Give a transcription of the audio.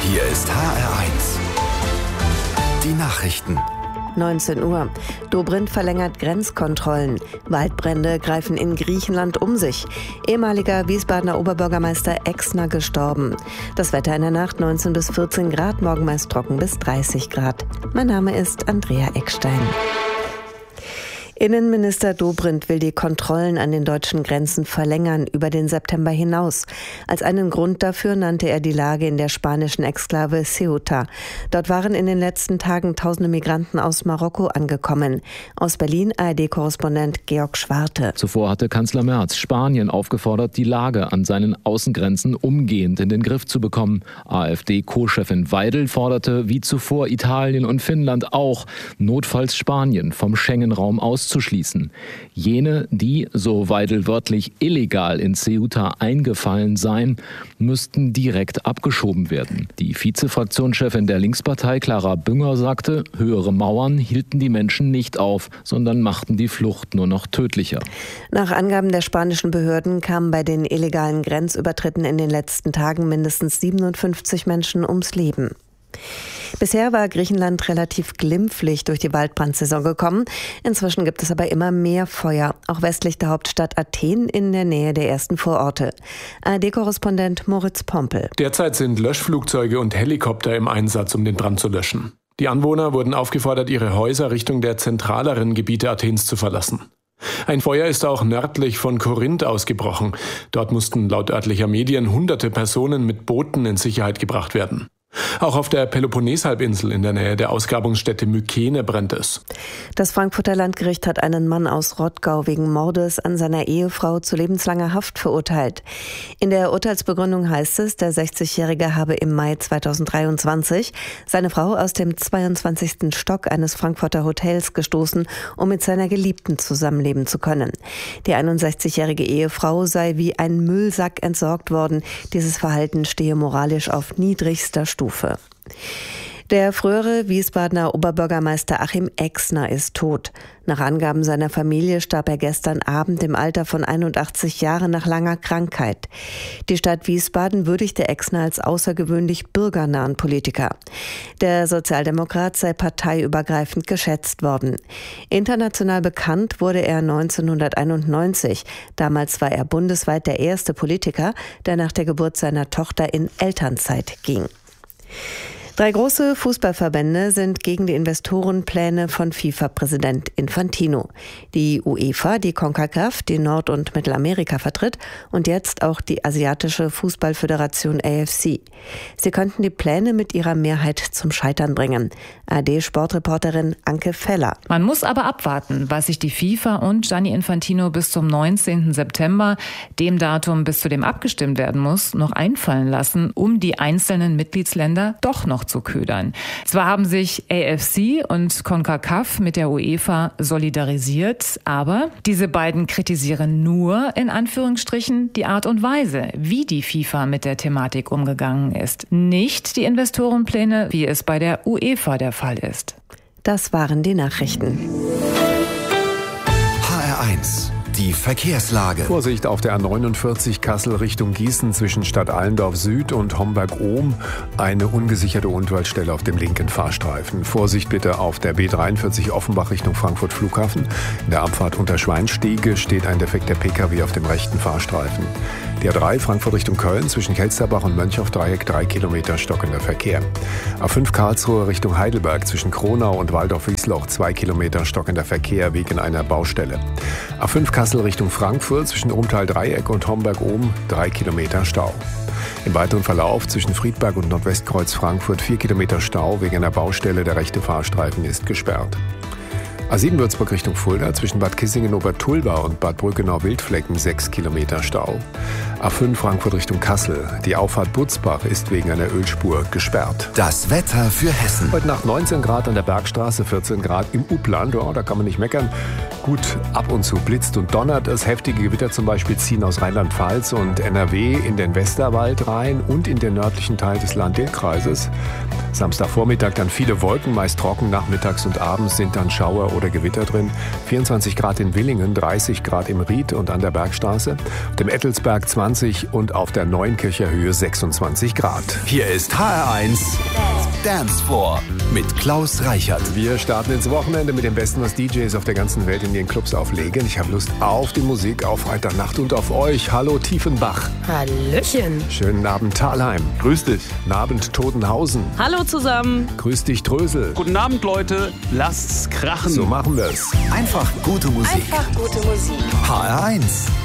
Hier ist HR1. Die Nachrichten. 19 Uhr. Dobrindt verlängert Grenzkontrollen. Waldbrände greifen in Griechenland um sich. Ehemaliger Wiesbadener Oberbürgermeister Exner gestorben. Das Wetter in der Nacht 19 bis 14 Grad, morgen meist trocken bis 30 Grad. Mein Name ist Andrea Eckstein. Innenminister Dobrindt will die Kontrollen an den deutschen Grenzen verlängern über den September hinaus. Als einen Grund dafür nannte er die Lage in der spanischen Exklave Ceuta. Dort waren in den letzten Tagen tausende Migranten aus Marokko angekommen. Aus Berlin ARD-Korrespondent Georg Schwarte. Zuvor hatte Kanzler Merz Spanien aufgefordert, die Lage an seinen Außengrenzen umgehend in den Griff zu bekommen. AfD-Co-Chefin Weidel forderte wie zuvor Italien und Finnland auch, notfalls Spanien vom Schengen-Raum auszuschließen. Jene, die, so Weidel wörtlich, illegal in Ceuta eingefallen seien, müssten direkt abgeschoben werden. Die Vize-Fraktionschefin der Linkspartei, Clara Bünger, sagte, höhere Mauern hielten die Menschen nicht auf, sondern machten die Flucht nur noch tödlicher. Nach Angaben der spanischen Behörden kamen bei den illegalen Grenzübertritten in den letzten Tagen mindestens 57 Menschen ums Leben. Bisher war Griechenland relativ glimpflich durch die Waldbrandsaison gekommen. Inzwischen gibt es aber immer mehr Feuer, auch westlich der Hauptstadt Athen in der Nähe der ersten Vororte. ARD-Korrespondent Moritz Pompel. Derzeit sind Löschflugzeuge und Helikopter im Einsatz, um den Brand zu löschen. Die Anwohner wurden aufgefordert, ihre Häuser Richtung der zentraleren Gebiete Athens zu verlassen. Ein Feuer ist auch nördlich von Korinth ausgebrochen. Dort mussten laut örtlicher Medien hunderte Personen mit Booten in Sicherheit gebracht werden. Auch auf der Peloponnes-Halbinsel in der Nähe der Ausgrabungsstätte Mykene brennt es. Das Frankfurter Landgericht hat einen Mann aus Rottgau wegen Mordes an seiner Ehefrau zu lebenslanger Haft verurteilt. In der Urteilsbegründung heißt es, der 60-Jährige habe im Mai 2023 seine Frau aus dem 22. Stock eines Frankfurter Hotels gestoßen, um mit seiner Geliebten zusammenleben zu können. Die 61-jährige Ehefrau sei wie ein Müllsack entsorgt worden. Dieses Verhalten stehe moralisch auf niedrigster Stufe. Der frühere Wiesbadener Oberbürgermeister Achim Exner ist tot. Nach Angaben seiner Familie starb er gestern Abend im Alter von 81 Jahren nach langer Krankheit. Die Stadt Wiesbaden würdigte Exner als außergewöhnlich bürgernahen Politiker. Der Sozialdemokrat sei parteiübergreifend geschätzt worden. International bekannt wurde er 1991. Damals war er bundesweit der erste Politiker, der nach der Geburt seiner Tochter in Elternzeit ging. 3 große Fußballverbände sind gegen die Investorenpläne von FIFA-Präsident Infantino. Die UEFA, die CONCACAF, die Nord- und Mittelamerika vertritt und jetzt auch die asiatische Fußballföderation AFC. Sie könnten die Pläne mit ihrer Mehrheit zum Scheitern bringen. ARD-Sportreporterin Anke Feller. Man muss aber abwarten, was sich die FIFA und Gianni Infantino bis zum 19. September, dem Datum, bis zu dem abgestimmt werden muss, noch einfallen lassen, um die einzelnen Mitgliedsländer doch noch zu ködern. Zwar haben sich AFC und CONCACAF mit der UEFA solidarisiert, aber diese beiden kritisieren nur, in Anführungsstrichen, die Art und Weise, wie die FIFA mit der Thematik umgegangen ist. Nicht die Investorenpläne, wie es bei der UEFA der Fall ist. Das waren die Nachrichten. HR1. Die Verkehrslage. Vorsicht auf der A49 Kassel Richtung Gießen zwischen Stadt Allendorf Süd und Homberg-Ohm. Eine ungesicherte Unfallstelle auf dem linken Fahrstreifen. Vorsicht bitte auf der B43 Offenbach Richtung Frankfurt Flughafen. In der Abfahrt unter Schweinstiege steht ein defekter Pkw auf dem rechten Fahrstreifen. Die A3 Frankfurt Richtung Köln zwischen Kelsterbach und Mönchhoff-Dreieck 3 Kilometer stockender Verkehr. A5 Karlsruhe Richtung Heidelberg zwischen Kronau und Waldorf-Wiesloch 2 Kilometer stockender Verkehr wegen einer Baustelle. A5 Kassel Richtung Frankfurt zwischen Umtal-Dreieck und Homberg-Ohm 3 Kilometer Stau. Im weiteren Verlauf zwischen Friedberg und Nordwestkreuz Frankfurt 4 Kilometer Stau wegen einer Baustelle. Der rechte Fahrstreifen ist gesperrt. A7 Würzburg Richtung Fulda zwischen Bad Kissingen-Obertulba und Bad Brückenau-Wildflecken 6 Kilometer Stau. A5 Frankfurt Richtung Kassel. Die Auffahrt Butzbach ist wegen einer Ölspur gesperrt. Das Wetter für Hessen. Heute Nacht 19 Grad an der Bergstraße, 14 Grad im Upland. Ja, da kann man nicht meckern. Gut, ab und zu blitzt und donnert es. Heftige Gewitter zum Beispiel ziehen aus Rheinland-Pfalz und NRW in den Westerwald rein und in den nördlichen Teil des Lahn-Dill-Kreises. Samstagvormittag dann viele Wolken, meist trocken. Nachmittags und abends sind dann Schauer oder Gewitter drin. 24 Grad in Willingen, 30 Grad im Ried und an der Bergstraße. Auf dem Ettelsberg 20 und auf der Neunkircher Höhe 26 Grad. Hier ist HR1 Dance Floor mit Klaus Reichert. Wir starten ins Wochenende mit dem Besten, was DJs auf der ganzen Welt in den Clubs auflegen. Ich habe Lust auf die Musik, auf Freitagnacht und auf euch. Hallo Tiefenbach. Hallöchen. Schönen Abend Thalheim. Grüß dich. Guten Abend Totenhausen. Hallo zusammen. Grüß dich Trösel. Guten Abend, Leute. Lasst's krachen. So machen wir's. Einfach gute Musik. Einfach gute Musik. HR1